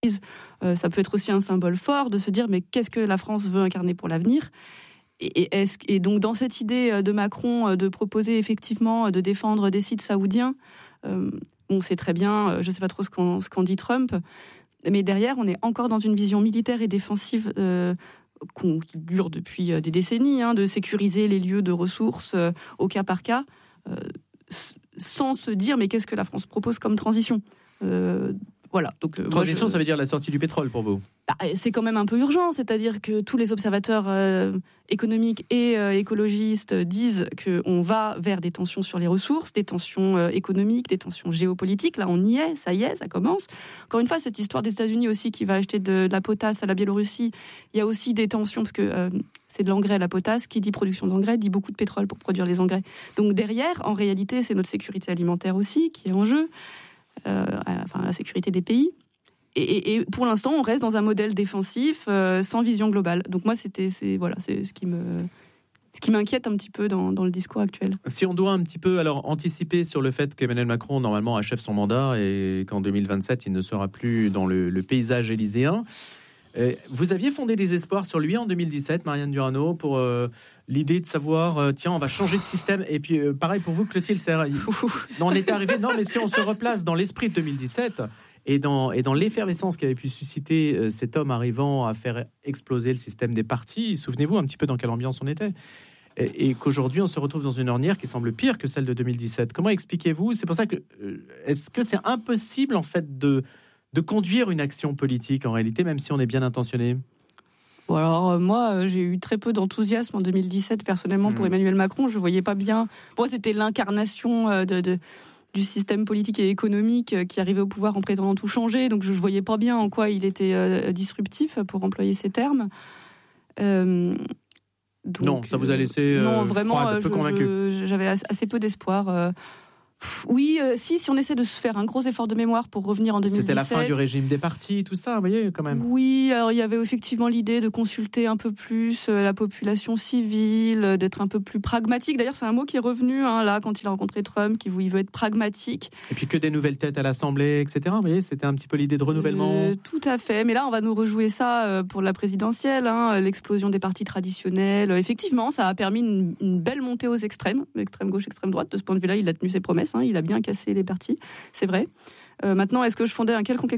Ça peut être aussi un symbole fort de se dire mais qu'est-ce que la France veut incarner pour l'avenir ? Et donc dans cette idée de Macron de proposer effectivement de défendre des sites saoudiens, on sait très bien, je ne sais pas trop ce qu'en dit Trump, mais derrière on est encore dans une vision militaire et défensive qui dure depuis des décennies, de sécuriser les lieux de ressources au cas par cas, sans se dire mais qu'est-ce que la France propose comme transition. Voilà. Donc, transition, ça veut dire la sortie du pétrole pour vous ? C'est quand même un peu urgent, c'est-à-dire que tous les observateurs économiques et écologistes disent qu'on va vers des tensions sur les ressources, des tensions économiques, des tensions géopolitiques. Là, on y est, ça commence. Encore une fois, cette histoire des États-Unis aussi qui va acheter de la potasse à la Biélorussie, il y a aussi des tensions parce que c'est de l'engrais, la potasse, qui dit production d'engrais, dit beaucoup de pétrole pour produire les engrais. Donc derrière, en réalité, c'est notre sécurité alimentaire aussi qui est en jeu. La sécurité des pays. Et pour l'instant, on reste dans un modèle défensif sans vision globale. Donc moi, c'est ce qui m'inquiète un petit peu dans le discours actuel. Si on doit un petit peu alors anticiper sur le fait qu'Emmanuel Macron, normalement, achève son mandat et qu'en 2027, il ne sera plus dans le paysage élyséen, vous aviez fondé des espoirs sur lui en 2017, Marianne Durano, pour l'idée de savoir, tiens, on va changer de système. Et puis, pareil pour vous, Clotilde Serre. On est arrivé, non, mais si on se replace dans l'esprit de 2017 et dans l'effervescence qu'avait pu susciter cet homme arrivant à faire exploser le système des partis, souvenez-vous un petit peu dans quelle ambiance on était. Et qu'aujourd'hui, on se retrouve dans une ornière qui semble pire que celle de 2017. Comment expliquez-vous ? C'est pour ça que, est-ce que c'est impossible, en fait, de conduire une action politique, en réalité, même si on est bien intentionné ? Bon, alors, moi, j'ai eu très peu d'enthousiasme en 2017, personnellement, pour Emmanuel Macron. Je ne voyais pas bien... Pour moi, c'était l'incarnation du système politique et économique qui arrivait au pouvoir en prétendant tout changer. Donc, je ne voyais pas bien en quoi il était disruptif, pour employer ces termes. Donc, non, ça vous a laissé non, vraiment, froide, peu convaincu. J'avais assez peu d'espoir. Oui, si on essaie de se faire un gros effort de mémoire pour revenir en 2017... C'était la fin du régime des partis, tout ça, vous voyez, quand même. Oui, alors il y avait effectivement l'idée de consulter un peu plus la population civile, d'être un peu plus pragmatique. D'ailleurs, c'est un mot qui est revenu, là, quand il a rencontré Trump, il veut être pragmatique. Et puis que des nouvelles têtes à l'Assemblée, etc. Vous voyez, c'était un petit peu l'idée de renouvellement. Tout à fait, mais là, on va nous rejouer ça pour la présidentielle, l'explosion des partis traditionnels. Effectivement, ça a permis une belle montée aux extrêmes, extrême gauche, extrême droite. De ce point de vue-là, il a tenu ses promesses. Il a bien cassé les partis, c'est vrai. Maintenant, est-ce que je fondais un quelconque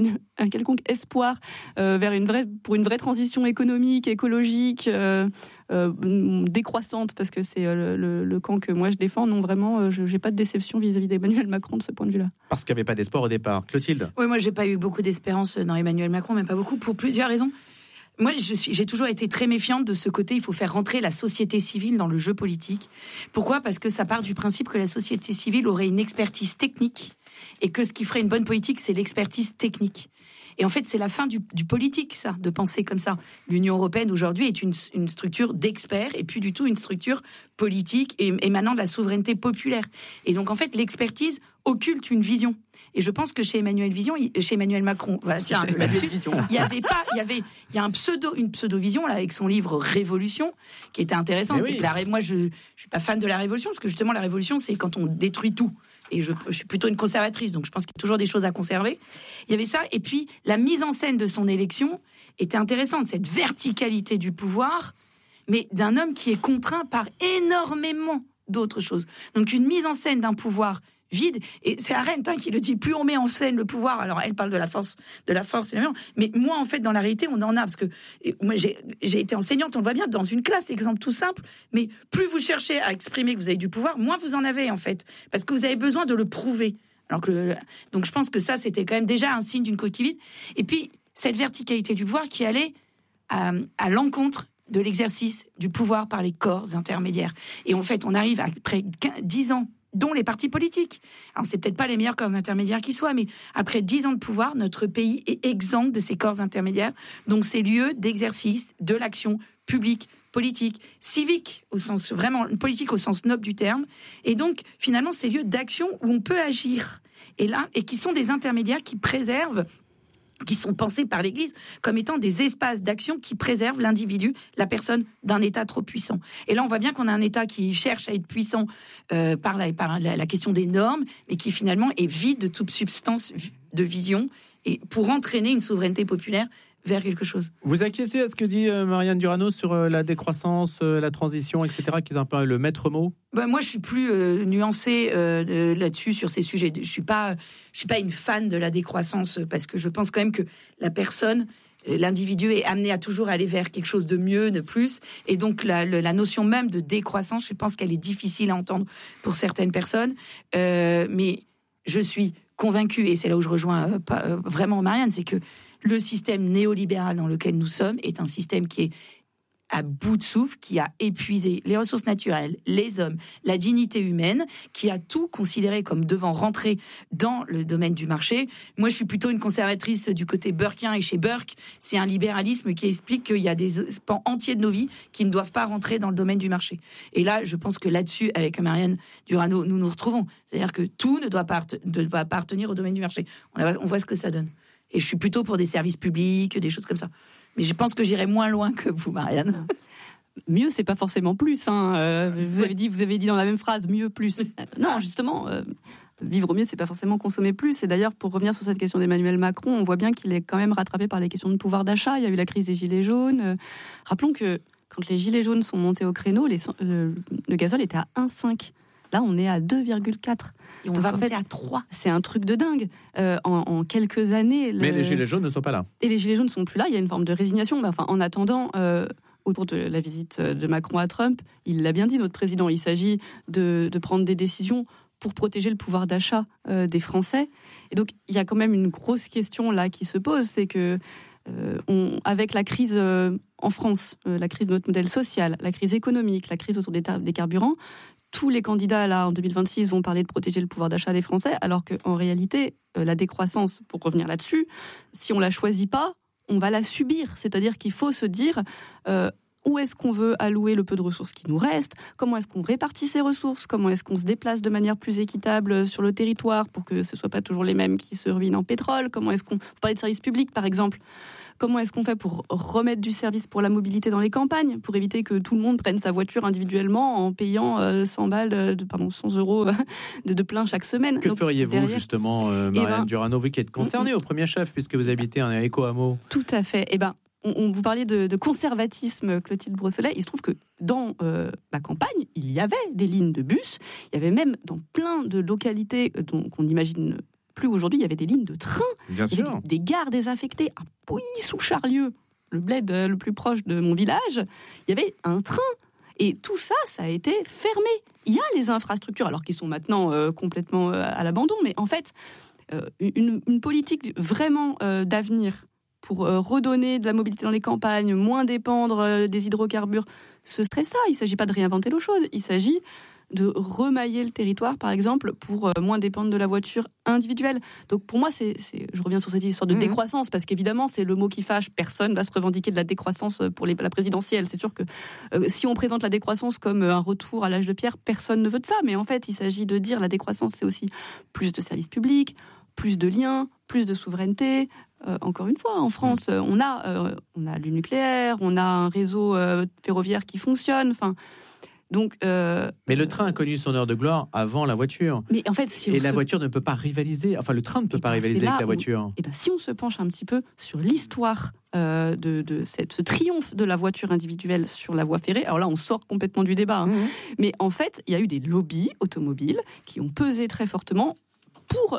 espoir pour une vraie transition économique, écologique, décroissante, parce que c'est le camp que moi je défends. Non, vraiment, je n'ai pas de déception vis-à-vis d'Emmanuel Macron de ce point de vue-là. Parce qu'il n'y avait pas d'espoir au départ. Clotilde ? Oui, moi, j'ai pas eu beaucoup d'espérance dans Emmanuel Macron, même pas beaucoup, pour plusieurs raisons. Moi, j'ai toujours été très méfiante de ce côté. Il faut faire rentrer la société civile dans le jeu politique. Pourquoi ? Parce que ça part du principe que la société civile aurait une expertise technique et que ce qui ferait une bonne politique, c'est l'expertise technique. Et en fait, c'est la fin du politique, ça, de penser comme ça. L'Union européenne, aujourd'hui, est une structure d'experts et plus du tout une structure politique et émanant de la souveraineté populaire. Et donc, en fait, l'expertise occulte une vision. Et je pense que chez Emmanuel Macron, voilà, tiens, là-dessus, il y a une pseudo-vision, là, avec son livre Révolution, qui était intéressante. Oui. Moi, je suis pas fan de la Révolution, parce que justement, la Révolution, c'est quand on détruit tout. Et je suis plutôt une conservatrice, donc je pense qu'il y a toujours des choses à conserver. Il y avait ça, et puis la mise en scène de son élection était intéressante, cette verticalité du pouvoir, mais d'un homme qui est contraint par énormément d'autres choses. Donc une mise en scène d'un pouvoir vide, et c'est Arendt qui le dit, plus on met en scène le pouvoir, alors elle parle de la force, mais moi en fait dans la réalité on en a, parce que moi j'ai été enseignante, on le voit bien dans une classe, exemple tout simple, mais plus vous cherchez à exprimer que vous avez du pouvoir, moins vous en avez en fait, parce que vous avez besoin de le prouver. Donc je pense que ça c'était quand même déjà un signe d'une coquille vide, et puis cette verticalité du pouvoir qui allait à l'encontre de l'exercice du pouvoir par les corps intermédiaires. Et en fait on arrive après 10 ans dont les partis politiques. Alors, c'est peut-être pas les meilleurs corps intermédiaires qui soient, mais après 10 ans de pouvoir, notre pays est exempt de ces corps intermédiaires, donc ces lieux d'exercice de l'action publique, politique, civique, au sens vraiment politique au sens noble du terme, et donc finalement ces lieux d'action où on peut agir, et qui sont des intermédiaires qui sont pensés par l'Église comme étant des espaces d'action qui préservent l'individu, la personne, d'un État trop puissant. Et là, on voit bien qu'on a un État qui cherche à être puissant par la question des normes, mais qui finalement est vide de toute substance de vision et pour entraîner une souveraineté populaire vers quelque chose. Vous acquiescez à ce que dit Marianne Durano sur la décroissance, la transition, etc., qui est un peu le maître mot? Moi, je suis plus nuancée là-dessus, sur ces sujets. Je suis pas une fan de la décroissance, parce que je pense quand même que la personne, l'individu est amené à toujours aller vers quelque chose de mieux, de plus. Et donc, la notion même de décroissance, je pense qu'elle est difficile à entendre pour certaines personnes. Mais je suis convaincue, et c'est là où je rejoins vraiment Marianne, c'est que le système néolibéral dans lequel nous sommes est un système qui est à bout de souffle, qui a épuisé les ressources naturelles, les hommes, la dignité humaine, qui a tout considéré comme devant rentrer dans le domaine du marché. Moi, je suis plutôt une conservatrice du côté burkien, et chez Burke, c'est un libéralisme qui explique qu'il y a des pans entiers de nos vies qui ne doivent pas rentrer dans le domaine du marché. Et là, je pense que là-dessus, avec Marianne Durano, nous nous retrouvons. C'est-à-dire que tout ne doit pas appartenir au domaine du marché. On voit ce que ça donne. Et je suis plutôt pour des services publics, des choses comme ça. Mais je pense que j'irai moins loin que vous, Marianne. Mieux, c'est pas forcément plus. Hein. Vous avez dit dans la même phrase, mieux, plus. Non, justement, vivre mieux, c'est pas forcément consommer plus. Et d'ailleurs, pour revenir sur cette question d'Emmanuel Macron, on voit bien qu'il est quand même rattrapé par les questions de pouvoir d'achat. Il y a eu la crise des gilets jaunes. Rappelons que quand les gilets jaunes sont montés au créneau, le gazole était à 1,5. Là, on est à 2,4. Et on va monter à 3. C'est un truc de dingue. En quelques années... Mais les gilets jaunes ne sont pas là. Et les gilets jaunes ne sont plus là. Il y a une forme de résignation. Mais enfin, en attendant, autour de la visite de Macron à Trump, il l'a bien dit, notre président, il s'agit de prendre des décisions pour protéger le pouvoir d'achat des Français. Et donc, il y a quand même une grosse question là qui se pose, c'est que avec la crise en France, la crise de notre modèle social, la crise économique, la crise autour des carburants, tous les candidats là en 2026 vont parler de protéger le pouvoir d'achat des Français, alors qu'en réalité, la décroissance, pour revenir là-dessus, si on la choisit pas, on va la subir. C'est-à-dire qu'il faut se dire où est-ce qu'on veut allouer le peu de ressources qui nous reste, comment est-ce qu'on répartit ces ressources, comment est-ce qu'on se déplace de manière plus équitable sur le territoire pour que ce ne soit pas toujours les mêmes qui se ruinent en pétrole, comment est-ce qu'on... Vous parlez de services publics par exemple. Comment est-ce qu'on fait pour remettre du service pour la mobilité dans les campagnes, pour éviter que tout le monde prenne sa voiture individuellement en payant 100 euros de plein chaque semaine. Que feriez-vous justement, Marianne Durano, vous qui êtes concernée au premier chef, puisque vous habitez un éco-hameau? Tout à fait. Vous parliez de conservatisme, Clotilde Brosselet. Il se trouve que dans ma campagne, il y avait des lignes de bus. Il y avait même dans plein de localités qu'on n'imagine plus aujourd'hui, il y avait des lignes de train. Bien sûr. Des gares désaffectées à Pouilly-sous-Charlieu, le bled le plus proche de mon village. Il y avait un train. Et tout ça, ça a été fermé. Il y a les infrastructures, alors qu'ils sont maintenant complètement à l'abandon. Mais en fait, une politique vraiment d'avenir pour redonner de la mobilité dans les campagnes, moins dépendre des hydrocarbures, ce serait ça. Il ne s'agit pas de réinventer l'eau chaude. Il s'agit de remailler le territoire, par exemple, pour moins dépendre de la voiture individuelle. Donc pour moi, je reviens sur cette histoire de décroissance, parce qu'évidemment, c'est le mot qui fâche. Personne ne va se revendiquer de la décroissance pour la présidentielle. C'est sûr que si on présente la décroissance comme un retour à l'âge de pierre, personne ne veut de ça. Mais en fait, il s'agit de dire la décroissance, c'est aussi plus de services publics, plus de liens, plus de souveraineté. Encore une fois, en France, on a le nucléaire, on a un réseau ferroviaire qui fonctionne. Donc, mais le train a connu son heure de gloire avant la voiture. Mais en fait, la voiture ne peut pas rivaliser. Enfin, le train ne peut pas rivaliser avec la voiture. Si on se penche un petit peu sur l'histoire de ce triomphe de la voiture individuelle sur la voie ferrée, alors là, on sort complètement du débat. Mais en fait, il y a eu des lobbies automobiles qui ont pesé très fortement pour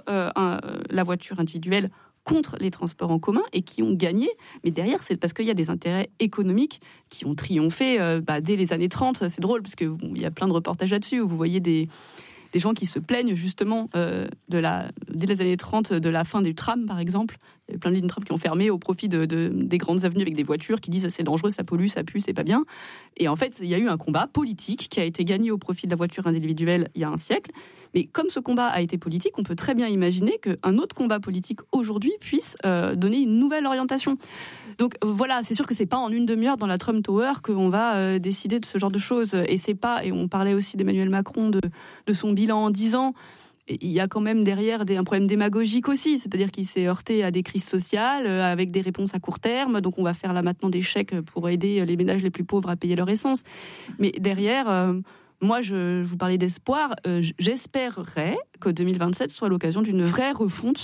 la voiture individuelle contre les transports en commun et qui ont gagné. Mais derrière, c'est parce qu'il y a des intérêts économiques qui ont triomphé dès les années 30. C'est drôle parce qu'il y a plein de reportages là-dessus où vous voyez des gens qui se plaignent justement dès les années 30 de la fin du tram, par exemple. Il y a plein de lignes de tram qui ont fermé au profit des grandes avenues avec des voitures qui disent c'est dangereux, ça pollue, ça pue, c'est pas bien. Et en fait, il y a eu un combat politique qui a été gagné au profit de la voiture individuelle il y a un siècle. Mais comme ce combat a été politique, on peut très bien imaginer qu'un autre combat politique aujourd'hui puisse donner une nouvelle orientation. Donc voilà, c'est sûr que c'est pas en une demi-heure dans la Trump Tower qu'on va décider de ce genre de choses. Et on parlait aussi d'Emmanuel Macron, de son bilan en 10 ans. Il y a quand même derrière un problème démagogique aussi, c'est-à-dire qu'il s'est heurté à des crises sociales avec des réponses à court terme. Donc on va faire là maintenant des chèques pour aider les ménages les plus pauvres à payer leur essence. Mais derrière... moi, je vous parlais d'espoir. J'espérerais que 2027 soit l'occasion d'une vraie refonte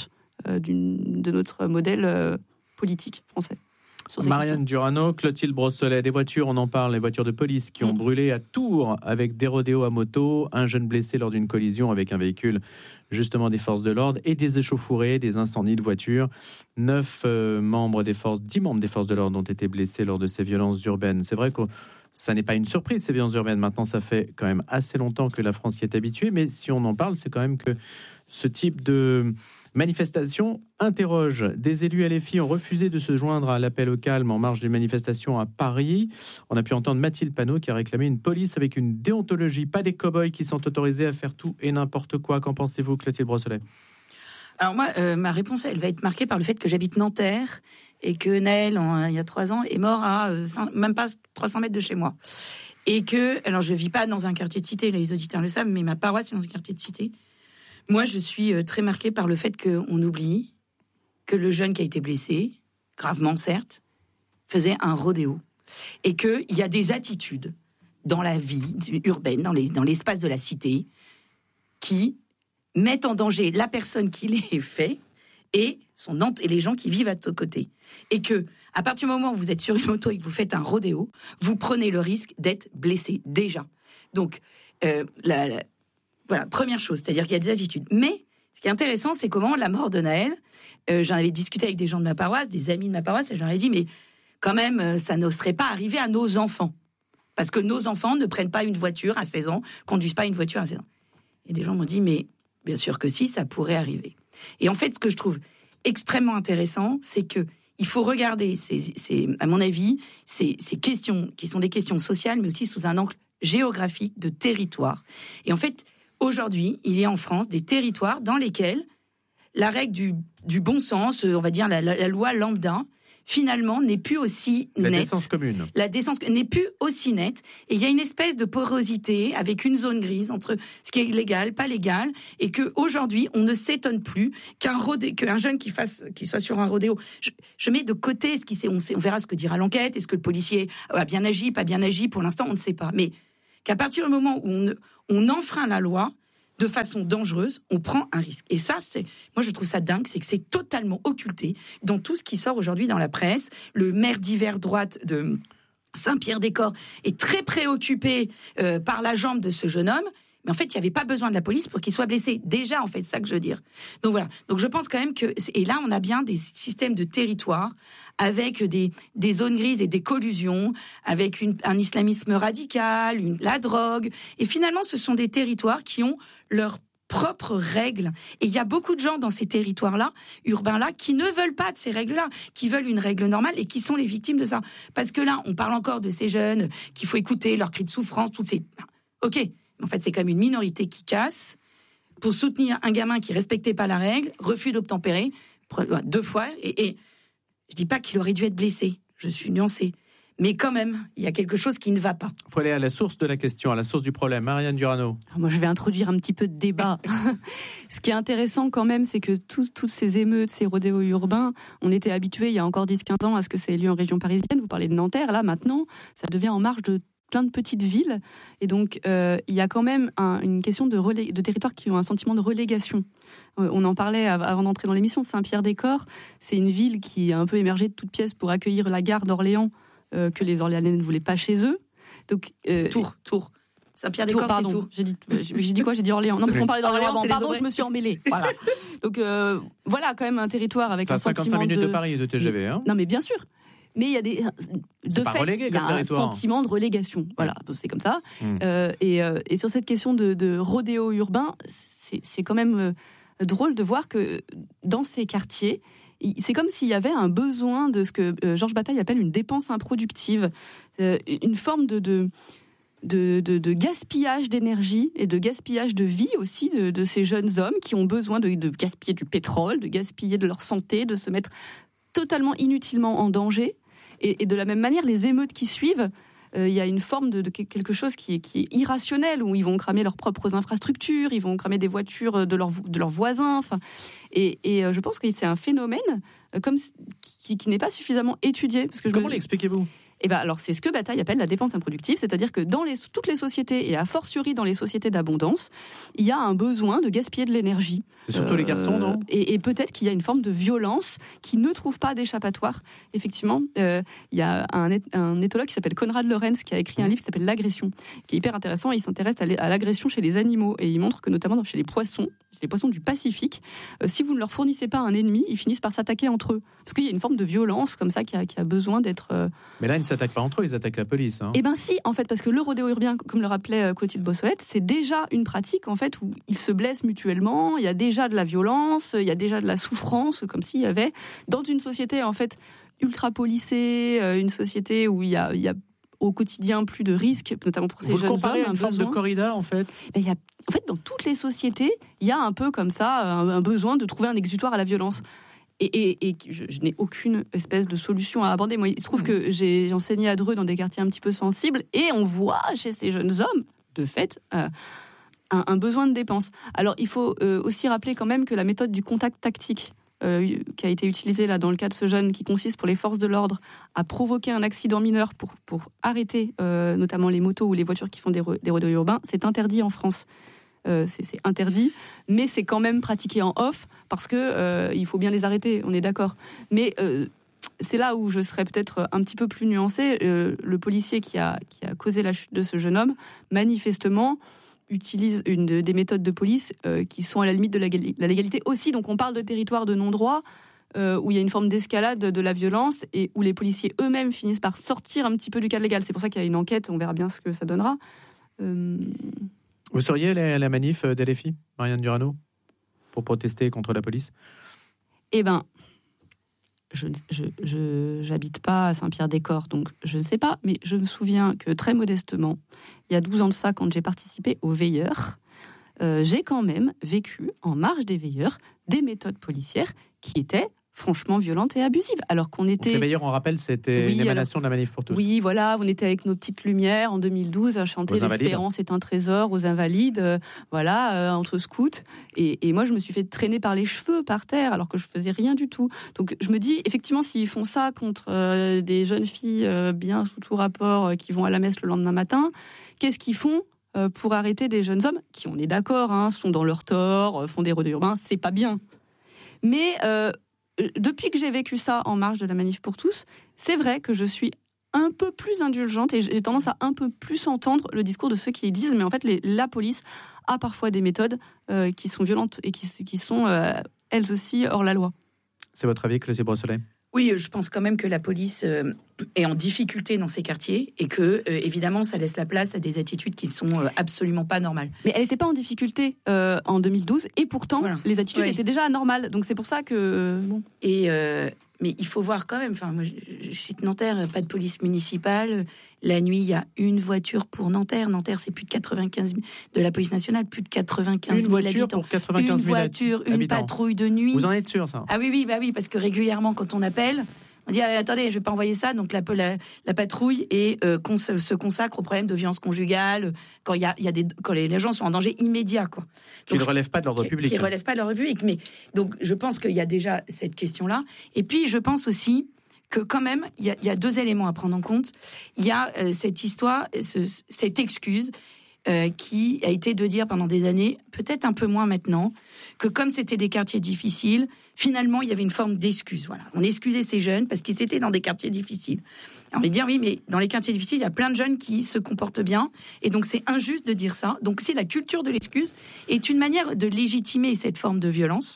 de notre modèle politique français. Marianne Durano, Clotilde Brossolet, des voitures, on en parle, les voitures de police qui ont brûlé à Tours avec des rodéos à moto, un jeune blessé lors d'une collision avec un véhicule justement des forces de l'ordre et des échauffourées, des incendies de voitures. 10 membres des forces de l'ordre ont été blessés lors de ces violences urbaines. C'est vrai que ça n'est pas une surprise, ces violences urbaines. Maintenant, ça fait quand même assez longtemps que la France y est habituée, mais si on en parle, c'est quand même que ce type de manifestation interroge. Des élus LFI ont refusé de se joindre à l'appel au calme en marge d'une manifestation à Paris. On a pu entendre Mathilde Panot qui a réclamé une police avec une déontologie, pas des cow-boys qui sont autorisés à faire tout et n'importe quoi. Qu'en pensez-vous, Clotilde Brossolet ? Alors moi, ma réponse, elle va être marquée par le fait que j'habite Nanterre et que Naël, il y a 3 ans, est mort à même pas 300 mètres de chez moi. Et que, alors je vis pas dans un quartier de cité, les auditeurs le savent, mais ma paroisse est dans un quartier de cité. Moi, je suis très marquée par le fait qu'on oublie que le jeune qui a été blessé, gravement certes, faisait un rodéo. Et qu'il y a des attitudes dans la vie urbaine, dans l'espace de la cité, qui mettent en danger la personne qui les fait et les gens qui vivent à côté. Et que, à partir du moment où vous êtes sur une moto et que vous faites un rodéo, vous prenez le risque d'être blessé déjà. Donc, voilà, première chose, c'est-à-dire qu'il y a des attitudes. Mais ce qui est intéressant, c'est comment la mort de Naël, j'en avais discuté avec des gens de ma paroisse, des amis de ma paroisse, et je leur ai dit, mais quand même, ça ne serait pas arrivé à nos enfants. Parce que nos enfants ne prennent pas une voiture à 16 ans, conduisent pas une voiture à 16 ans. Et des gens m'ont dit, mais bien sûr que si, ça pourrait arriver. Et en fait, ce que je trouve extrêmement intéressant, c'est que il faut regarder, à mon avis, ces questions qui sont des questions sociales, mais aussi sous un angle géographique de territoire. Et en fait, aujourd'hui, il y a en France des territoires dans lesquels la règle du bon sens, on va dire la loi lambda, finalement, n'est plus aussi nette. La décence commune. La décence n'est plus aussi nette. Et il y a une espèce de porosité avec une zone grise entre ce qui est légal, pas légal, et qu'aujourd'hui, on ne s'étonne plus qu'un jeune qui soit sur un rodéo. Je mets de côté on verra ce que dira l'enquête, est-ce que le policier a bien agi, pas bien agi, pour l'instant, on ne sait pas. Mais qu'à partir du moment où on enfreint la loi, de façon dangereuse, on prend un risque. Et ça, moi je trouve ça dingue, c'est que c'est totalement occulté dans tout ce qui sort aujourd'hui dans la presse. Le maire d'hiver droite de Saint-Pierre-des-Corps est très préoccupé par la jambe de ce jeune homme. Mais en fait, il n'y avait pas besoin de la police pour qu'il soit blessé. Déjà, en fait, c'est ça que je veux dire. Donc voilà. Donc je pense quand même que... Et là, on a bien des systèmes de territoire avec des zones grises et des collusions, avec un islamisme radical, la drogue. Et finalement, ce sont des territoires qui ont leurs propres règles. Et il y a beaucoup de gens dans ces territoires-là, urbains-là, qui ne veulent pas de ces règles-là, qui veulent une règle normale et qui sont les victimes de ça. Parce que là, on parle encore de ces jeunes qu'il faut écouter, leurs cris de souffrance, toutes ces... Ok, en fait, c'est quand même une minorité qui casse pour soutenir un gamin qui respectait pas la règle, refus d'obtempérer, 2 fois, et je dis pas qu'il aurait dû être blessé, je suis nuancée. Mais quand même, il y a quelque chose qui ne va pas. Il faut aller à la source de la question, à la source du problème. Marianne Durano. Moi, je vais introduire un petit peu de débat. Ce qui est intéressant quand même, c'est que toutes ces émeutes, ces rodéos urbains, on était habitués il y a encore 10-15 ans à ce que ça ait lieu en région parisienne. Vous parlez de Nanterre, là maintenant, ça devient en marge de plein de petites villes. Et donc, il y a quand même une question de territoires qui ont un sentiment de relégation. On en parlait avant d'entrer dans l'émission. Saint-Pierre-des-Corps, c'est une ville qui a un peu émergé de toutes pièces pour accueillir la gare d'Orléans, que les Orléanais ne voulaient pas chez eux. Donc, Tours. Saint-Pierre-des-Corps, c'est Tours. J'ai dit quoi ? J'ai dit Orléans. Non, parce qu'on parlait d'Orléans. Pardon, je me suis emmêlée. Voilà. Donc, voilà quand même un territoire avec un sentiment 55 minutes de Paris de TGV. Hein. Non, mais bien sûr. Mais il y a il y a un sentiment de relégation. Voilà, c'est comme ça. Et sur cette question de rodéo urbain, c'est quand même drôle de voir que dans ces quartiers, c'est comme s'il y avait un besoin de ce que Georges Bataille appelle une dépense improductive, une forme de gaspillage d'énergie et de gaspillage de vie aussi de ces jeunes hommes qui ont besoin de gaspiller du pétrole, de gaspiller de leur santé, de se mettre totalement inutilement en danger. Et de la même manière, les émeutes qui suivent, il y a une forme de quelque chose qui est irrationnel, où ils vont cramer leurs propres infrastructures, ils vont cramer des voitures de leurs voisins. Enfin, et je pense que c'est un phénomène qui n'est pas suffisamment étudié. Parce que comment l'expliquez-vous ? Et ben alors c'est ce que Bataille appelle la dépense improductive, c'est-à-dire que dans toutes les sociétés et a fortiori dans les sociétés d'abondance, il y a un besoin de gaspiller de l'énergie. C'est surtout les garçons, non ? Et peut-être qu'il y a une forme de violence qui ne trouve pas d'échappatoire. Effectivement, il y a un éthologue qui s'appelle Konrad Lorenz qui a écrit un livre qui s'appelle L'agression, qui est hyper intéressant. Il s'intéresse à l'agression chez les animaux et il montre que notamment chez les poissons du Pacifique, si vous ne leur fournissez pas un ennemi, ils finissent par s'attaquer entre eux. Parce qu'il y a une forme de violence comme ça qui a besoin d'être... Mais là, ils ne s'attaquent pas entre eux, ils attaquent la police. Hein. Eh bien si, en fait, parce que le rodéo urbain, comme le rappelait Clotilde Beausolet, c'est déjà une pratique en fait où ils se blessent mutuellement, il y a déjà de la violence, il y a déjà de la souffrance, comme s'il y avait, dans une société en fait ultra policée, une société où il y a au quotidien plus de risques, notamment pour ces jeunes hommes. Vous le comparez à une forme de corrida, en fait ? En fait, dans toutes les sociétés, il y a un peu comme ça, un besoin de trouver un exutoire à la violence. Et je n'ai aucune espèce de solution à aborder. Moi, il se trouve que j'ai enseigné à Dreux dans des quartiers un petit peu sensibles, et on voit chez ces jeunes hommes, de fait, un besoin de dépense. Alors, il faut aussi rappeler quand même que la méthode du contact tactique, qui a été utilisée là dans le cas de ce jeune, qui consiste pour les forces de l'ordre à provoquer un accident mineur pour arrêter notamment les motos ou les voitures qui font des rodéos urbains, c'est interdit en France. C'est interdit, mais c'est quand même pratiqué en off parce que il faut bien les arrêter, on est d'accord. Mais c'est là où je serais peut-être un petit peu plus nuancée. Le policier qui a causé la chute de ce jeune homme, manifestement, utilise des méthodes de police qui sont à la limite de la légalité aussi. Donc on parle de territoire de non-droit, où il y a une forme d'escalade de la violence et où les policiers eux-mêmes finissent par sortir un petit peu du cadre légal. C'est pour ça qu'il y a une enquête, on verra bien ce que ça donnera. Vous seriez à la manif d'LFI, Marianne Durano, pour protester contre la police ? Eh bien, je n'habite pas à Saint-Pierre-des-Corps, donc je ne sais pas, mais je me souviens que très modestement, il y a 12 ans de ça, quand j'ai participé aux Veilleurs, j'ai quand même vécu, en marge des Veilleurs, des méthodes policières qui étaient franchement violentes et abusives. Alors qu'on était... Donc les Veilleurs, on rappelle, c'était une émanation de la Manif pour tous. Oui, voilà, on était avec nos petites lumières en 2012 à chanter l'espérance est un trésor aux invalides, entre scouts. Et moi, je me suis fait traîner par les cheveux par terre alors que je faisais rien du tout. Donc je me dis, effectivement, s'ils font ça contre des jeunes filles bien sous tout rapport qui vont à la messe le lendemain matin, qu'est-ce qu'ils font pour arrêter des jeunes hommes qui, on est d'accord, sont dans leur tort, font des rodéos urbains, c'est pas bien. Mais... depuis que j'ai vécu ça en marge de la Manif pour tous, c'est vrai que je suis un peu plus indulgente et j'ai tendance à un peu plus entendre le discours de ceux qui disent mais en fait la police a parfois des méthodes qui sont violentes et qui sont elles aussi hors la loi. C'est votre avis, Clotilde Beausolet ? Oui, je pense quand même que la police est en difficulté dans ces quartiers et que, évidemment, ça laisse la place à des attitudes qui sont absolument pas normales. Mais elle n'était pas en difficulté en 2012 et pourtant, voilà. Les attitudes étaient déjà anormales. Donc c'est pour ça que... Bon. Mais il faut voir quand même, moi, je cite Nanterre, pas de police municipale. La nuit, il y a une voiture pour Nanterre. Nanterre, c'est plus de 95 000 de la police nationale, plus de 95 000 habitants. Pour 95 000 une voiture, une patrouille de nuit. Vous en êtes sûr, ça ? Ah oui, parce que régulièrement, quand on appelle, on dit attendez, je vais pas envoyer ça. Donc la patrouille se consacre au problème de violence conjugale quand les gens sont en danger immédiat, quoi. Qui ne relèvent pas de l'ordre public. Qui ne relèvent pas de l'ordre public. Mais donc je pense qu'il y a déjà cette question-là. Et puis je pense aussi que quand même il y a deux éléments à prendre en compte. Il y a cette histoire, cette excuse. Qui a été de dire pendant des années, peut-être un peu moins maintenant, que comme c'était des quartiers difficiles, finalement, il y avait une forme d'excuse. Voilà. On excusait ces jeunes parce qu'ils étaient dans des quartiers difficiles. Alors, on va dire, oui, mais dans les quartiers difficiles, il y a plein de jeunes qui se comportent bien, et donc c'est injuste de dire ça. Donc, c'est la culture de l'excuse est une manière de légitimer cette forme de violence.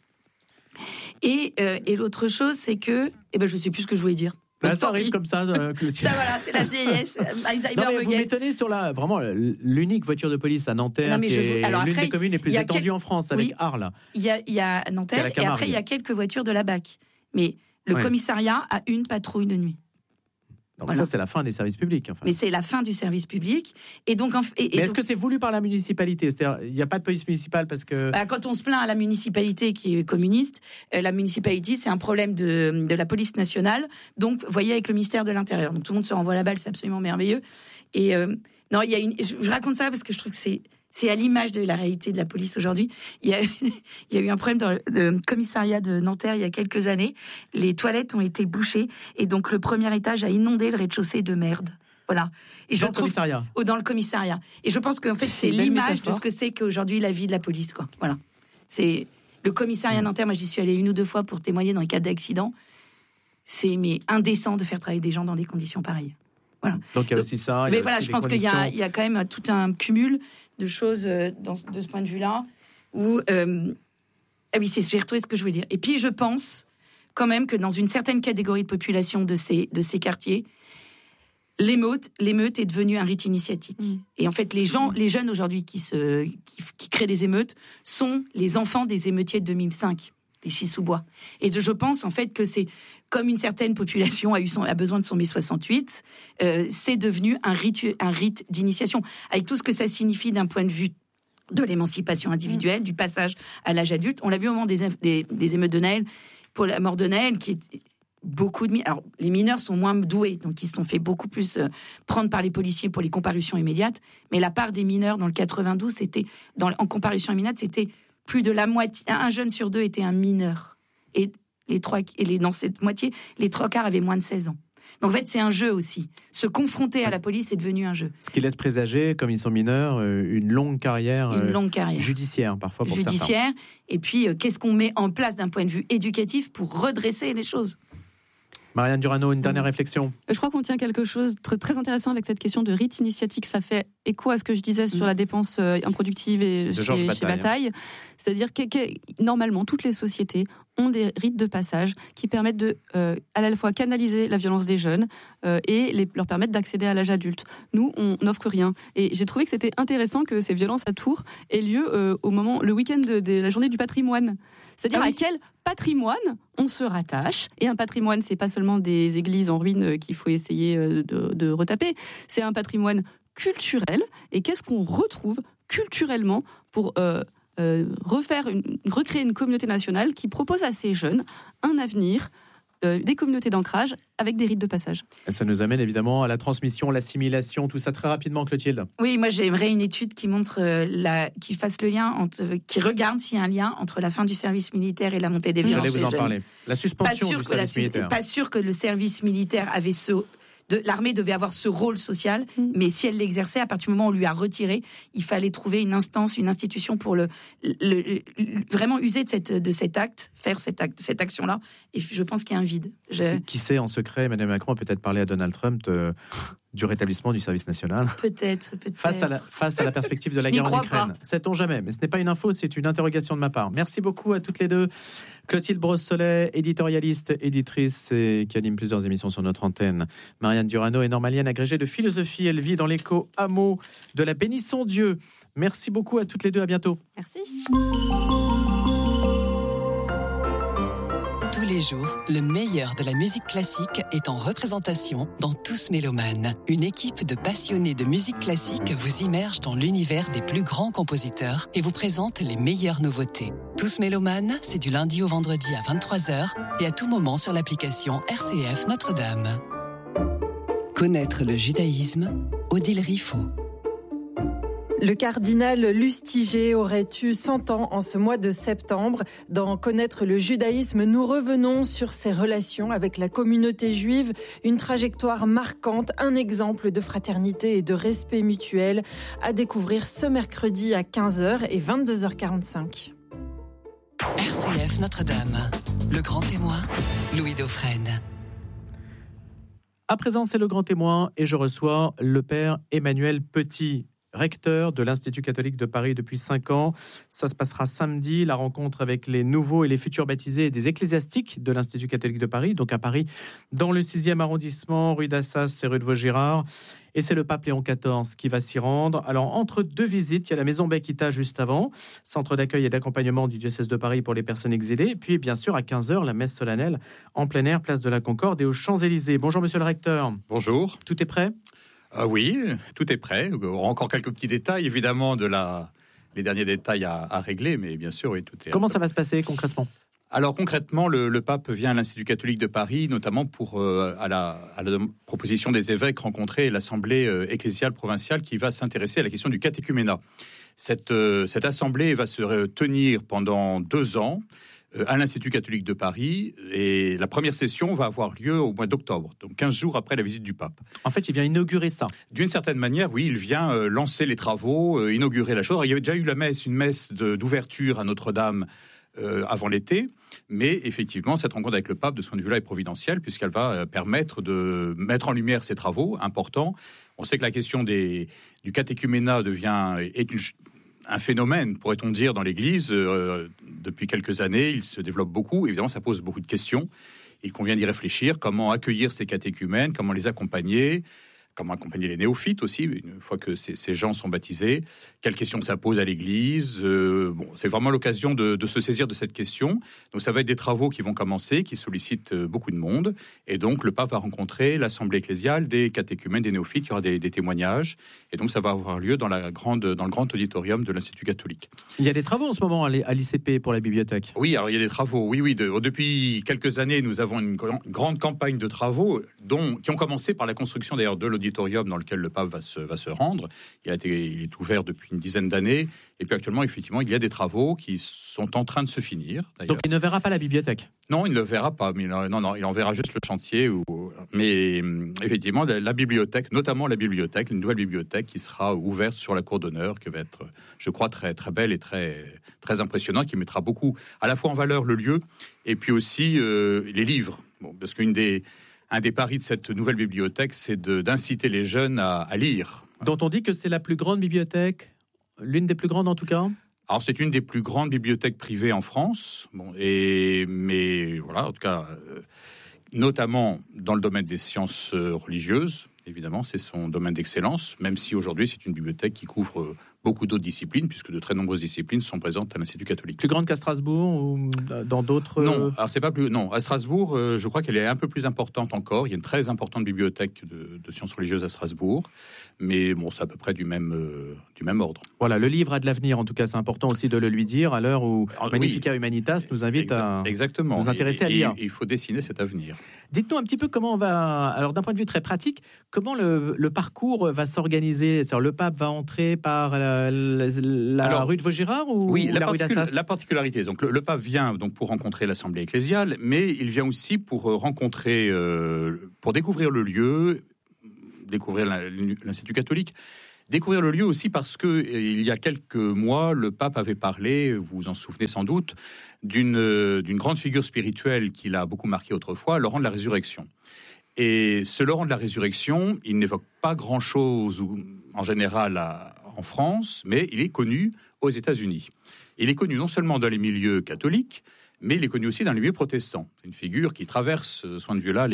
Et l'autre chose, c'est que... je ne sais plus ce que je voulais dire. Ça arrive comme ça, Clotilde. Ça, voilà, c'est la vieillesse. Vous m'étonnez sur vraiment l'unique voiture de police à Nanterre, qui est l'une des communes les plus étendues en France, avec Arles. Il y a Nanterre, et après, il y a quelques voitures de la BAC. Mais le commissariat a une patrouille de nuit. Donc ça, c'est la fin des services publics. Enfin. Mais c'est la fin du service public. Et donc, mais est-ce que c'est voulu par la municipalité ? C'est-à-dire, il n'y a pas de police municipale parce que... quand on se plaint à la municipalité qui est communiste, la municipalité, c'est un problème de la police nationale. Donc, vous voyez, avec le ministère de l'Intérieur. Donc, tout le monde se renvoie la balle, c'est absolument merveilleux. Et non, je raconte ça parce que je trouve que c'est c'est à l'image de la réalité de la police aujourd'hui. Il y a eu un problème dans le commissariat de Nanterre il y a quelques années. Les toilettes ont été bouchées et donc le premier étage a inondé le rez-de-chaussée de merde. Voilà. Et dans le commissariat. Dans le commissariat. Et je pense qu'en fait, c'est l'image de ce que c'est qu'aujourd'hui la vie de la police, quoi. Voilà. C'est le commissariat Nanterre. Moi, j'y suis allée 1 ou 2 fois pour témoigner dans les cas d'accident. C'est indécent de faire travailler des gens dans des conditions pareilles. Voilà. Donc il y a aussi ça. Mais voilà, je pense qu'il y a quand même tout un cumul de choses de ce point de vue-là. Où, ah oui, j'ai retrouvé ce que je voulais dire. Et puis je pense quand même que dans une certaine catégorie de population de ces quartiers, l'émeute est devenue un rite initiatique. Et en fait, les jeunes aujourd'hui qui créent des émeutes sont les enfants des émeutiers de 2005. Les Chissoubois. Et je pense en fait que c'est comme une certaine population a besoin de son mai 68, c'est devenu un rite d'initiation, avec tout ce que ça signifie d'un point de vue de l'émancipation individuelle, du passage à l'âge adulte. On l'a vu au moment des émeutes de Naël, pour la mort de Naël, qui est beaucoup de... Alors, les mineurs sont moins doués, donc ils se sont fait beaucoup plus prendre par les policiers pour les comparutions immédiates, mais la part des mineurs dans le 92, en comparution immédiate, c'était plus de la moitié, un jeune sur 2 était un mineur. Et dans cette moitié, les 3/4 avaient moins de 16 ans. Donc en fait, c'est un jeu aussi. Se confronter à la police est devenu un jeu. Ce qui laisse présager, comme ils sont mineurs, une longue carrière judiciaire, parfois pour certains. Et puis, qu'est-ce qu'on met en place d'un point de vue éducatif pour redresser les choses ? Marianne Durano, une dernière réflexion. Je crois qu'on tient quelque chose de très, très intéressant avec cette question de rite initiatique. Ça fait écho à ce que je disais sur la dépense improductive et chez Bataille. C'est-à-dire que normalement, toutes les sociétés ont des rites de passage qui permettent de à la fois canaliser la violence des jeunes et leur permettre d'accéder à l'âge adulte. Nous, on n'offre rien. Et j'ai trouvé que c'était intéressant que ces violences à Tours aient lieu le week-end de la journée du patrimoine. C'est-à-dire à quel patrimoine on se rattache. Et un patrimoine, c'est pas seulement des églises en ruine qu'il faut essayer de retaper. C'est un patrimoine culturel. Et qu'est-ce qu'on retrouve culturellement pour recréer une communauté nationale qui propose à ces jeunes un avenir, des communautés d'ancrage avec des rites de passage. Et ça nous amène évidemment à la transmission, l'assimilation, tout ça très rapidement, Clotilde. Oui, moi j'aimerais une étude qui montre, qui fasse le lien, qui regarde s'il y a un lien entre la fin du service militaire et la montée des violences. J'allais vous en parler. La suspension du service militaire. Pas sûr que le service militaire avait l'armée devait avoir ce rôle social, mais si elle l'exerçait, à partir du moment où on lui a retiré, il fallait trouver une instance, une institution pour vraiment user de cet acte, faire cette action-là. Et je pense qu'il y a un vide. Qui sait, en secret, Emmanuel Macron a peut-être parlé à Donald Trump du rétablissement du service national. Peut-être. Face à la perspective de la guerre en Ukraine. Sait-on jamais, mais ce n'est pas une info, c'est une interrogation de ma part. Merci beaucoup à toutes les deux. Clotilde Brossolet, éditorialiste, éditrice et qui anime plusieurs émissions sur notre antenne. Marianne Durano est normalienne, agrégée de philosophie. Elle vit dans l'éco-hameau de la Bénisson-Dieu. Merci beaucoup à toutes les deux. À bientôt. Merci. Tous les jours, le meilleur de la musique classique est en représentation dans Tous Mélomanes. Une équipe de passionnés de musique classique vous immerge dans l'univers des plus grands compositeurs et vous présente les meilleures nouveautés. Tous Mélomanes, c'est du lundi au vendredi à 23h et à tout moment sur l'application RCF Notre-Dame. Connaître le judaïsme, Odile Riffaut. Le cardinal Lustiger aurait eu 100 ans en ce mois de septembre. Dans Connaître le judaïsme, nous revenons sur ses relations avec la communauté juive, une trajectoire marquante, un exemple de fraternité et de respect mutuel à découvrir ce mercredi à 15h et 22h45. RCF Notre-Dame, le grand témoin, Louis Dauphren. À présent, c'est le grand témoin et je reçois le père Emmanuel Petit, recteur de l'Institut catholique de Paris depuis 5 ans. Ça se passera samedi, la rencontre avec les nouveaux et les futurs baptisés des ecclésiastiques de l'Institut catholique de Paris, donc à Paris, dans le 6e arrondissement, rue d'Assas et rue de Vaugirard. Et c'est le pape Léon XIV qui va s'y rendre. Alors, entre deux visites, il y a la maison Bekita juste avant, centre d'accueil et d'accompagnement du diocèse de Paris pour les personnes exilées. Et puis, bien sûr, à 15h, la messe solennelle en plein air, place de la Concorde et aux Champs-Élysées. Bonjour, monsieur le recteur. Bonjour. Tout est prêt ? Oui, tout est prêt. Encore quelques petits détails, évidemment, les derniers détails à régler, mais bien sûr, oui, tout est... Comment ça va se passer concrètement ? Alors concrètement, le pape vient à l'Institut catholique de Paris, notamment pour à la proposition des évêques rencontrer l'Assemblée ecclésiale provinciale qui va s'intéresser à la question du catéchuménat. Cette assemblée va se tenir pendant 2 ans à l'Institut catholique de Paris, et la première session va avoir lieu au mois d'octobre, donc 15 jours après la visite du pape. En fait, il vient inaugurer ça. D'une certaine manière, oui, il vient lancer les travaux, inaugurer la chose. Alors, il y avait déjà eu une messe d'ouverture à Notre-Dame avant l'été, mais effectivement, cette rencontre avec le pape, de ce point de vue-là, est providentielle, puisqu'elle va permettre de mettre en lumière ces travaux importants. On sait que la question du catéchuménat est un phénomène, pourrait-on dire, dans l'Église. Depuis quelques années, il se développe beaucoup. Évidemment, ça pose beaucoup de questions. Il convient d'y réfléchir. Comment accueillir ces catéchumènes, comment les accompagner, comment accompagner les néophytes aussi, une fois que ces gens sont baptisés. Quelles questions ça pose à l'Église ? C'est vraiment l'occasion de se saisir de cette question. Donc ça va être des travaux qui vont commencer, qui sollicitent beaucoup de monde. Et donc le pape va rencontrer l'assemblée ecclésiale, des catéchumènes, des néophytes. Il y aura des témoignages. Et donc ça va avoir lieu dans le grand auditorium de l'Institut catholique. Il y a des travaux en ce moment à l'ICP pour la bibliothèque. Oui, alors il y a des travaux. Oui. Depuis quelques années, nous avons une grande campagne de travaux qui ont commencé par la construction d'ailleurs de l'auditorium dans lequel le pape va se rendre. Il est ouvert depuis une dizaine d'années. Et puis actuellement, effectivement, il y a des travaux qui sont en train de se finir. D'ailleurs. Donc il ne verra pas la bibliothèque ? Non, il ne le verra pas. Mais non, il en verra juste le chantier. Mais effectivement, la bibliothèque, notamment la bibliothèque, une nouvelle bibliothèque qui sera ouverte sur la cour d'honneur, qui va être, je crois, très, très belle et très, très impressionnante, qui mettra beaucoup, à la fois en valeur le lieu et puis aussi les livres. Parce un des paris de cette nouvelle bibliothèque, c'est d'inciter les jeunes à lire. Dont on dit que c'est la plus grande bibliothèque, l'une des plus grandes en tout cas. Alors c'est une des plus grandes bibliothèques privées en France, mais voilà, en tout cas, notamment dans le domaine des sciences religieuses. Évidemment, c'est son domaine d'excellence, même si aujourd'hui c'est une bibliothèque qui couvre beaucoup d'autres disciplines, puisque de très nombreuses disciplines sont présentes à l'Institut catholique. Plus grande qu'à Strasbourg ou dans d'autres... Non, alors c'est pas plus... Non, à Strasbourg, je crois qu'elle est un peu plus importante encore. Il y a une très importante bibliothèque de sciences religieuses à Strasbourg, mais c'est à peu près du même ordre. Voilà, le livre a de l'avenir, en tout cas, c'est important aussi de le lui dire, à l'heure où Magnificat Humanitas nous invite à nous intéresser à lire. Il faut dessiner cet avenir. Dites-nous un petit peu comment on va... Alors d'un point de vue très pratique, comment le parcours va s'organiser ? C'est-à-dire, le pape va entrer par la rue de Vaugirard ou la rue d'Assas ? La particularité, donc le pape vient donc pour rencontrer l'assemblée ecclésiale, mais il vient aussi pour rencontrer, pour découvrir le lieu, découvrir l'Institut catholique. Découvrir le lieu aussi parce que il y a quelques mois, le pape avait parlé, vous vous en souvenez sans doute, d'une grande figure spirituelle qui l'a beaucoup marqué autrefois, Laurent de la Résurrection. Et ce Laurent de la Résurrection, il n'évoque pas grand-chose en général en France, mais il est connu aux États-Unis. Il est connu non seulement dans les milieux catholiques, mais il est connu aussi dans les milieux protestants. C'est une figure qui traverse, de ce point de vue-là,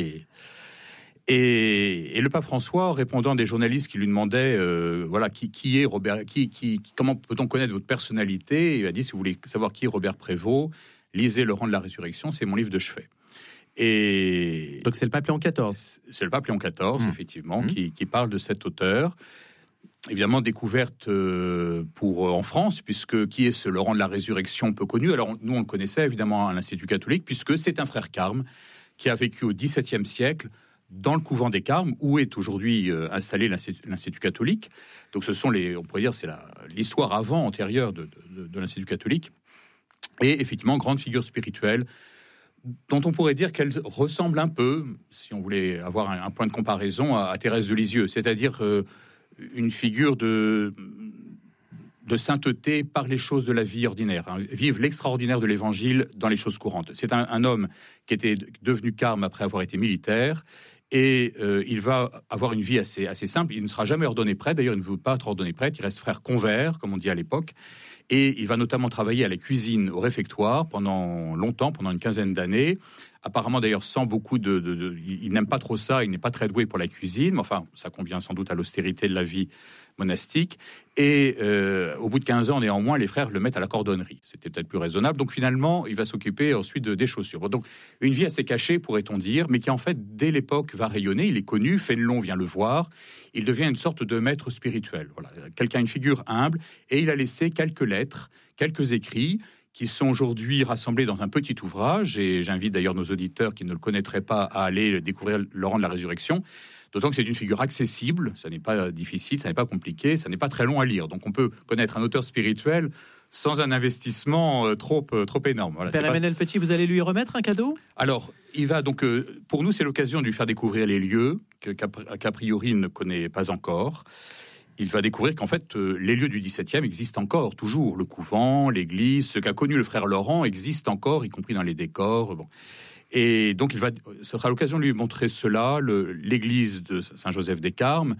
Et le pape François, répondant à des journalistes qui lui demandaient qui est Robert, comment peut-on connaître votre personnalité, il a dit, si vous voulez savoir qui est Robert Prévost, lisez Laurent de la Résurrection, c'est mon livre de chevet. Et donc c'est le pape Léon XIV. C'est le pape Léon XIV, effectivement, qui parle de cet auteur. Évidemment, découverte en France, puisque qui est ce Laurent de la Résurrection peu connu ? Alors nous, on le connaissait évidemment à l'Institut catholique, puisque c'est un frère carme qui a vécu au XVIIe siècle dans le couvent des Carmes, où est aujourd'hui installé l'Institut catholique. Donc ce sont on pourrait dire, c'est l'histoire antérieure de l'Institut catholique. Et effectivement, grande figure spirituelle, dont on pourrait dire qu'elle ressemble un peu, si on voulait avoir un point de comparaison, à Thérèse de Lisieux, c'est-à-dire une figure de sainteté par les choses de la vie ordinaire, vivre l'extraordinaire de l'Évangile dans les choses courantes. C'est un homme qui était devenu carme après avoir été militaire, et il va avoir une vie assez simple. Il ne sera jamais ordonné prêtre, d'ailleurs il ne veut pas être ordonné prêtre, il reste frère convers, comme on dit à l'époque, et il va notamment travailler à la cuisine au réfectoire pendant longtemps, pendant une quinzaine d'années. Apparemment d'ailleurs sans beaucoup il n'aime pas trop ça, il n'est pas très doué pour la cuisine, mais enfin ça convient sans doute à l'austérité de la vie monastique. Et au bout de 15 ans, néanmoins, les frères le mettent à la cordonnerie. C'était peut-être plus raisonnable. Donc finalement, il va s'occuper ensuite des chaussures. Donc une vie assez cachée, pourrait-on dire, mais qui en fait, dès l'époque, va rayonner. Il est connu, Fénelon vient le voir. Il devient une sorte de maître spirituel. Voilà, une figure humble. Et il a laissé quelques lettres, quelques écrits qui sont aujourd'hui rassemblés dans un petit ouvrage, et j'invite d'ailleurs nos auditeurs qui ne le connaîtraient pas à aller découvrir Laurent de la Résurrection, d'autant que c'est une figure accessible, ça n'est pas difficile, ça n'est pas compliqué, ça n'est pas très long à lire, donc on peut connaître un auteur spirituel sans un investissement trop énorme. Voilà, Père Emmanuel Petit, vous allez lui remettre un cadeau ? Alors, il va donc, pour nous, c'est l'occasion de lui faire découvrir les lieux qu'a priori il ne connaît pas encore. Il va découvrir qu'en fait, les lieux du XVIIe existent encore, toujours. Le couvent, l'église, ce qu'a connu le frère Laurent existe encore, y compris dans les décors. Bon. Et donc, ce sera l'occasion de lui montrer cela, l'église de Saint-Joseph des Carmes,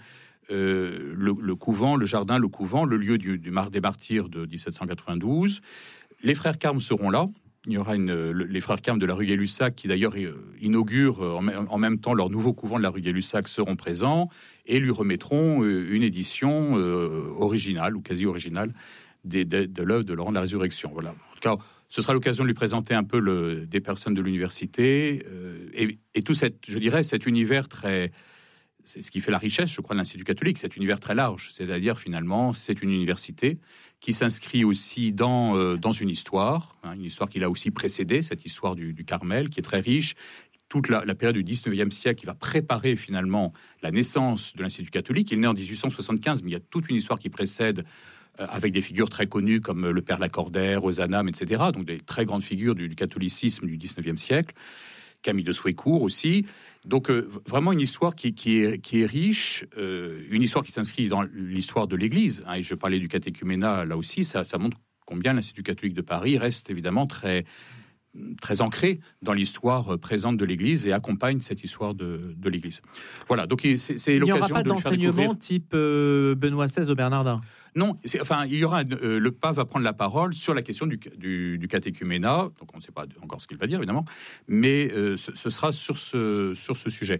le couvent, le jardin, le couvent, le lieu des martyrs de 1792. Les frères Carmes seront là. Il y aura les frères Carmes de la rue Gay-Lussac qui d'ailleurs inaugurent en même temps leur nouveau couvent de la rue Gay-Lussac seront présents et lui remettront une édition originale ou quasi originale de l'œuvre de Laurent de la Résurrection. Voilà. En tout cas, ce sera l'occasion de lui présenter un peu des personnes de l'université et tout cet univers très... C'est ce qui fait la richesse, je crois, de l'Institut catholique, cet univers très large. C'est-à-dire, finalement, c'est une université qui s'inscrit aussi dans une histoire qui l'a aussi précédé, cette histoire du Carmel, qui est très riche. Toute la période du 19e siècle qui va préparer, finalement, la naissance de l'Institut catholique. Il est né en 1875, mais il y a toute une histoire qui précède, avec des figures très connues comme le père Lacordaire, Ozanam, etc. Donc, des très grandes figures du catholicisme du 19e siècle. Camille de Souécourt aussi. Donc, vraiment une histoire qui est riche, une histoire qui s'inscrit dans l'histoire de l'Église. Et je parlais du catéchuménat, là aussi, ça montre combien l'Institut catholique de Paris reste évidemment très, très ancré dans l'histoire présente de l'Église et accompagne cette histoire de l'Église. Voilà, donc c'est l'occasion de Il n'y aura pas d'enseignement type Benoît XVI au Bernardin ? Non, il y aura le pape va prendre la parole sur la question du catéchuménat. Donc on ne sait pas encore ce qu'il va dire évidemment, mais ce sera sur ce sujet.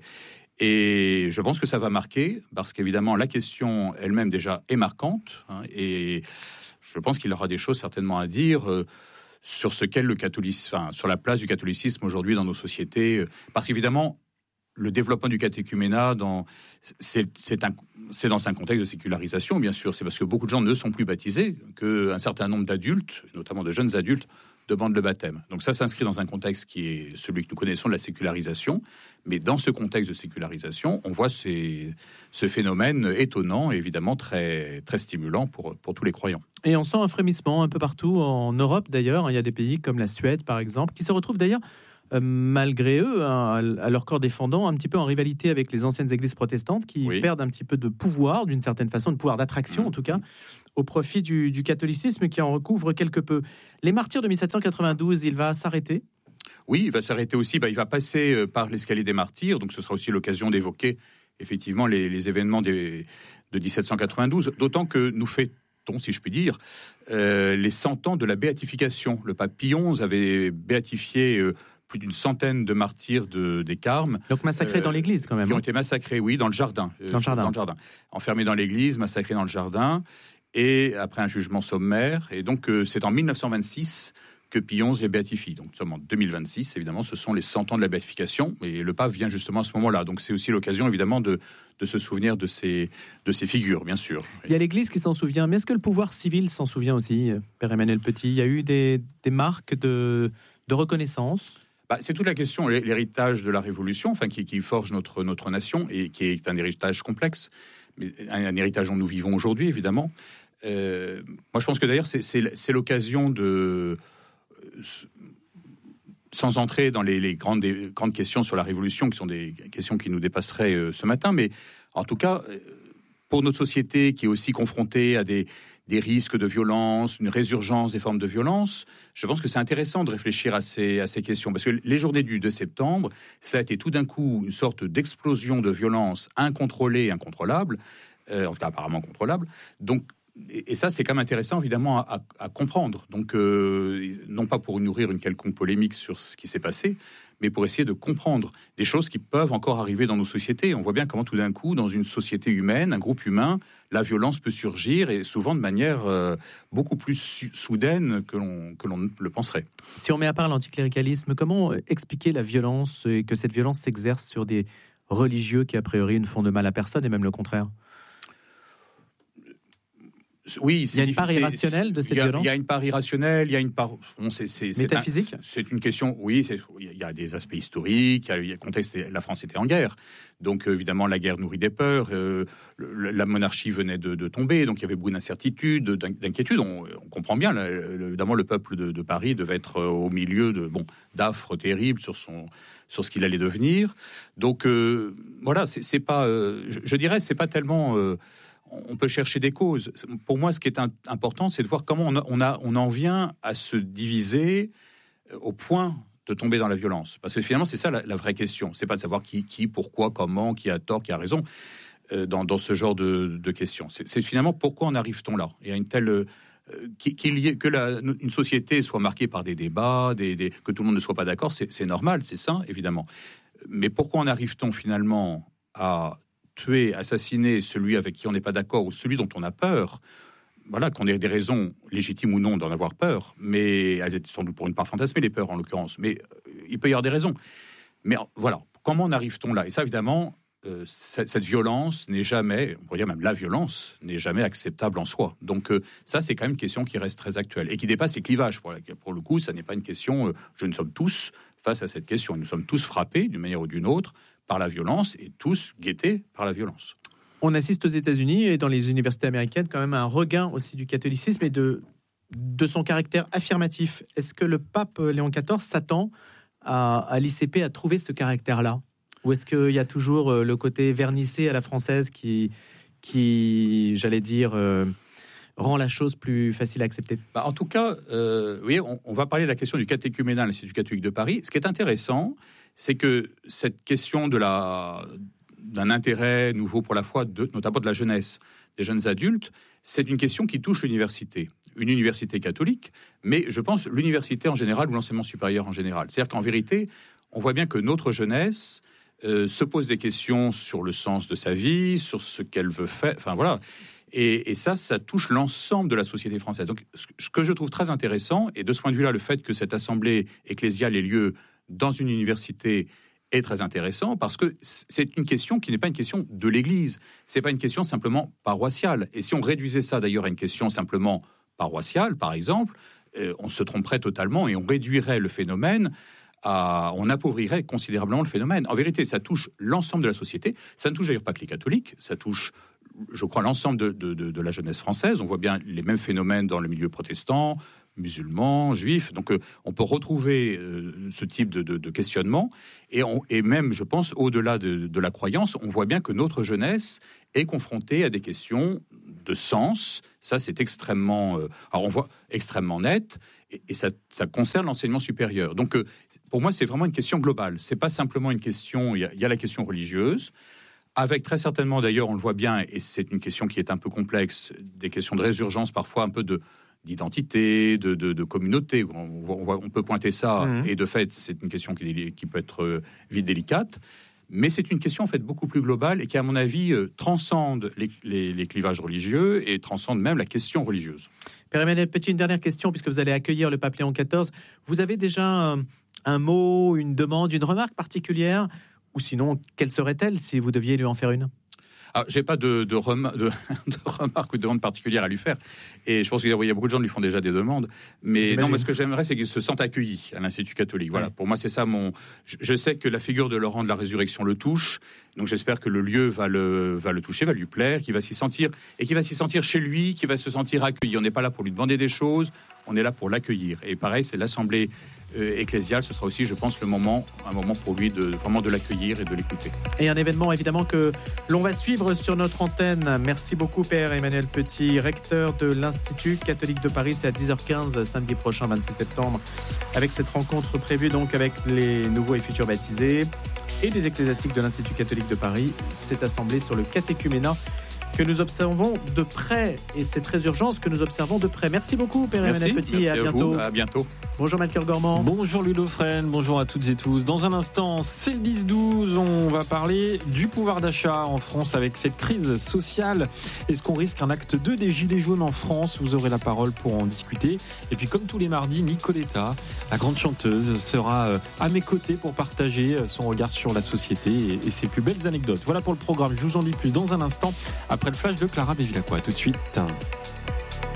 Et je pense que ça va marquer parce qu'évidemment la question elle-même déjà est marquante et je pense qu'il aura des choses certainement à dire. Sur ce qu'est le catholicisme, sur la place du catholicisme aujourd'hui dans nos sociétés, parce qu'évidemment le développement du catéchuménat c'est dans un contexte de sécularisation, bien sûr. C'est parce que beaucoup de gens ne sont plus baptisés qu'un certain nombre d'adultes, notamment de jeunes adultes, demandent le baptême. Donc ça s'inscrit dans un contexte qui est celui que nous connaissons de la sécularisation. Mais dans ce contexte de sécularisation, on voit ce phénomène étonnant et évidemment très, très stimulant pour tous les croyants. Et on sent un frémissement un peu partout en Europe d'ailleurs. Il y a des pays comme la Suède par exemple, qui se retrouvent d'ailleurs malgré eux, à leur corps défendant, un petit peu en rivalité avec les anciennes églises protestantes qui perdent un petit peu de pouvoir, d'une certaine façon, de pouvoir d'attraction en tout cas, au profit du catholicisme qui en recouvre quelque peu. Les martyrs de 1792, il va s'arrêter ? Oui, il va s'arrêter aussi. Il va passer par l'escalier des martyrs, donc ce sera aussi l'occasion d'évoquer effectivement les événements de 1792, d'autant que nous fêtons, si je puis dire, les 100 ans de la béatification. Le pape Pie XI avait béatifié plus d'une centaine de martyrs des Carmes. Donc massacrés dans l'église quand même. Qui ont été massacrés, oui, dans le jardin. Dans le jardin. Enfermés dans l'église, massacrés dans le jardin, et après un jugement sommaire. Et donc c'est en 1926 que Pie XI les béatifie. Donc nous sommes en 2026, évidemment, ce sont les 100 ans de la béatification. Et le pape vient justement à ce moment-là. Donc c'est aussi l'occasion, évidemment, de se souvenir de ces figures, bien sûr. Il y a l'Église qui s'en souvient, mais est-ce que le pouvoir civil s'en souvient aussi, Père Emmanuel Petit ? Il y a eu des marques de reconnaissance ? C'est toute la question, l'héritage de la Révolution, qui forge notre nation et qui est un héritage complexe, mais un héritage dont nous vivons aujourd'hui, évidemment. Moi, je pense que d'ailleurs, c'est l'occasion de, sans entrer dans les grandes questions sur la Révolution, qui sont des questions qui nous dépasseraient ce matin, mais en tout cas, pour notre société qui est aussi confrontée à des risques de violence, une résurgence des formes de violence, je pense que c'est intéressant de réfléchir à ces questions. Parce que les journées du 2 septembre, ça a été tout d'un coup une sorte d'explosion de violence incontrôlée, incontrôlable, en tout cas apparemment contrôlable. Donc, et ça, c'est quand même intéressant, évidemment, à comprendre. Donc, non pas pour nourrir une quelconque polémique sur ce qui s'est passé, mais pour essayer de comprendre des choses qui peuvent encore arriver dans nos sociétés. On voit bien comment tout d'un coup, dans une société humaine, un groupe humain, la violence peut surgir et souvent de manière beaucoup plus soudaine que l'on le penserait. Si on met à part l'anticléricalisme, comment expliquer la violence et que cette violence s'exerce sur des religieux qui, a priori, ne font de mal à personne et même le contraire ? Oui, il y a une part irrationnelle de cette violence. Il y a une part irrationnelle, il y a une part métaphysique. C'est une question. Oui, il y a des aspects historiques. Il y a le contexte. La France était en guerre, donc évidemment la guerre nourrit des peurs. La monarchie venait de tomber, donc il y avait beaucoup d'incertitudes, d'inquiétudes. On comprend bien. Évidemment, le peuple de Paris devait être au milieu d'affres terribles sur ce qu'il allait devenir. Donc voilà, c'est pas. Je dirais, c'est pas tellement. On peut chercher des causes. Pour moi, ce qui est important, c'est de voir comment on en vient à se diviser au point de tomber dans la violence. Parce que finalement, c'est ça la vraie question. C'est pas de savoir qui, pourquoi, comment, qui a tort, qui a raison dans ce genre de questions. C'est finalement pourquoi en arrive-t-on là ? Il y a une telle une société soit marquée par des débats, que tout le monde ne soit pas d'accord, c'est normal, c'est sain, évidemment. Mais pourquoi en arrive-t-on finalement à tuer, assassiner celui avec qui on n'est pas d'accord ou celui dont on a peur? Voilà, qu'on ait des raisons légitimes ou non d'en avoir peur, mais elles étaient sans doute pour une part fantasmées, les peurs en l'occurrence, mais il peut y avoir des raisons. Mais voilà, comment en arrive-t-on là? Et ça, évidemment, cette violence n'est jamais, on pourrait dire même la violence, n'est jamais acceptable en soi. Donc ça, c'est quand même une question qui reste très actuelle et qui dépasse les clivages. Pour le coup, ça n'est pas une question, nous sommes tous face à cette question, nous sommes tous frappés d'une manière ou d'une autre par la violence et tous guettés par la violence. On assiste aux États-Unis et dans les universités américaines quand même à un regain aussi du catholicisme et de son caractère affirmatif. Est-ce que le pape Léon XIV s'attend à l'ICP à trouver ce caractère-là? Ou est-ce qu'il y a toujours le côté vernissé à la française qui j'allais dire, rend la chose plus facile à accepter? En tout cas, oui, on va parler de la question du catéchuménat à l'Institut catholique de Paris. Ce qui est intéressant, c'est que cette question d'un intérêt nouveau pour la foi, notamment de la jeunesse, des jeunes adultes, c'est une question qui touche l'université. Une université catholique, mais je pense l'université en général ou l'enseignement supérieur en général. C'est-à-dire qu'en vérité, on voit bien que notre jeunesse se pose des questions sur le sens de sa vie, sur ce qu'elle veut faire, enfin voilà. Et ça touche l'ensemble de la société française. Donc, ce que je trouve très intéressant, et de ce point de vue-là, le fait que cette assemblée ecclésiale ait lieu dans une université est très intéressant, parce que c'est une question qui n'est pas une question de l'Église, c'est pas une question simplement paroissiale. Et si on réduisait ça d'ailleurs à une question simplement paroissiale, par exemple, on se tromperait totalement et on réduirait le phénomène on appauvrirait considérablement le phénomène. En vérité, ça touche l'ensemble de la société. Ça ne touche d'ailleurs pas que les catholiques, ça touche, je crois, l'ensemble de la jeunesse française. On voit bien les mêmes phénomènes dans le milieu protestant, musulmans, juifs. Donc, on peut retrouver ce type de questionnement. Et même, je pense, au-delà de la croyance, on voit bien que notre jeunesse est confrontée à des questions de sens. Ça, c'est extrêmement... alors, on voit extrêmement net. Et ça concerne l'enseignement supérieur. Donc, pour moi, c'est vraiment une question globale. C'est pas simplement une question... Il y a la question religieuse, avec très certainement, d'ailleurs, on le voit bien, et c'est une question qui est un peu complexe, des questions de résurgence, parfois un peu d'identité, de communauté. On peut pointer ça, et de fait, c'est une question qui peut être vite délicate. Mais c'est une question en fait beaucoup plus globale et qui, à mon avis, transcende les clivages religieux et transcende même la question religieuse. Père Emmanuel Petit, une dernière question, puisque vous allez accueillir le pape Léon XIV. Vous avez déjà un mot, une demande, une remarque particulière? Ou sinon, quelle serait-elle si vous deviez lui en faire une? Alors, j'ai pas de remarque ou de demande particulière à lui faire. Et je pense qu'il y a beaucoup de gens qui lui font déjà des demandes. Mais non, moi, ce que j'aimerais, c'est qu'ils se sentent accueillis à l'Institut catholique. Voilà. Pour moi, c'est ça je sais que la figure de Laurent de la Résurrection le touche. Donc, j'espère que le lieu va le toucher, va lui plaire, qu'il va s'y sentir, et qu'il va s'y sentir chez lui, qu'il va se sentir accueilli. On n'est pas là pour lui demander des choses. On est là pour l'accueillir. Et pareil, c'est l'assemblée ecclésiale. Ce sera aussi, je pense, un moment pour lui vraiment de l'accueillir et de l'écouter. Et un événement, évidemment, que l'on va suivre sur notre antenne. Merci beaucoup, Père Emmanuel Petit, recteur de l'Institut catholique de Paris. C'est à 10h15, samedi prochain, 26 septembre, avec cette rencontre prévue donc avec les nouveaux et futurs baptisés et les ecclésiastiques de l'Institut catholique de Paris. Cette assemblée sur le catéchuménat que nous observons de près, et c'est très urgent ce que nous observons de près. Merci beaucoup, Père Emmanuel Petit, et à bientôt. À bientôt. Bonjour Melchior Gormand. Bonjour Ludo Fresne, bonjour à toutes et tous. Dans un instant, c'est le 10-12, on va parler du pouvoir d'achat en France avec cette crise sociale. Est-ce qu'on risque un acte 2 des Gilets jaunes en France? Vous aurez la parole pour en discuter. Et puis comme tous les mardis, Nicoletta, la grande chanteuse, sera à mes côtés pour partager son regard sur la société et ses plus belles anecdotes. Voilà pour le programme, je vous en dis plus dans un instant, après le flash de Clara Bevilacqua. À tout de suite.